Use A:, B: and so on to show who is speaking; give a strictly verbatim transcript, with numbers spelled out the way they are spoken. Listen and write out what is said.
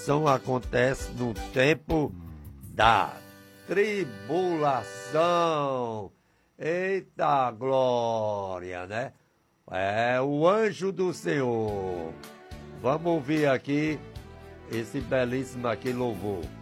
A: tribulação acontece no tempo da tribulação. Eita glória, né? É o anjo do Senhor. Vamos ouvir aqui esse belíssimo aqui louvor.